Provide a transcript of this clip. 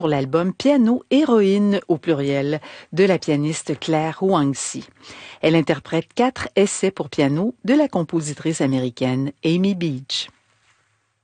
pour l'album Piano Héroïne au pluriel de la pianiste Claire Huangzi. Elle interprète 4 essais pour piano de la compositrice américaine Amy Beach.